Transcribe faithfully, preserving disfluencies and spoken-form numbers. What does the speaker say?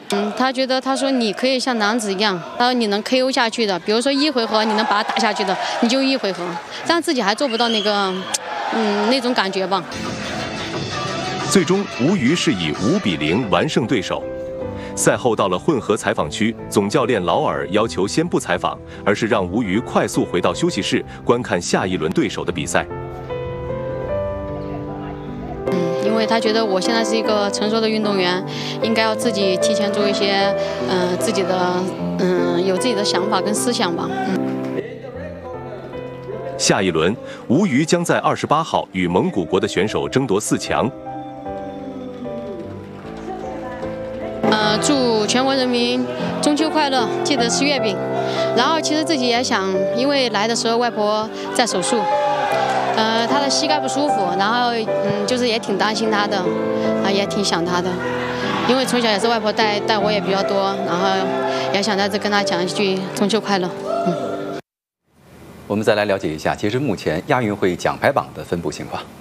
嗯，他觉得他说你可以像男子一样，他说你能 K O 下去的，比如说一回合你能把他打下去的，你就一回合，但自己还做不到那个，嗯，那种感觉吧。 最终，吴瑜是以五比零完胜对手。赛后到了混合采访区，总教练劳尔要求先不采访，而是让吴瑜快速回到休息室观看下一轮对手的比赛。 嗯，因为他觉得我现在是一个成熟的运动员，应该要自己提前做一些，嗯、呃，自己的，嗯、呃，有自己的想法跟思想吧。嗯。 下一轮，吴瑜将在二十八号与蒙古国的选手争夺四强。 呃，祝全国人民中秋快乐，记得吃月饼。然后其实自己也想，因为来的时候外婆在手术，呃，她的膝盖不舒服，然后嗯，就是也挺担心她的，啊，也挺想她的。因为从小也是外婆带带我也比较多，然后也想在这跟她讲一句中秋快乐。嗯。 我们再来了解一下，截至目前亚运会奖牌榜的分布情况。